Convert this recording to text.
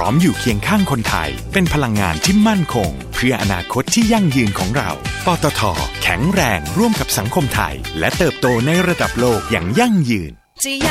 ร้อมอยู่เคียงข้างคนไทยเป็นพลังงานที่มั่นคงเพื่ออนาคตที่ยั่งยืนของเราปตท.แข็งแรงร่วมกับสังคมไทยและเติบโตในระดับโลกอย่างยั่งยืน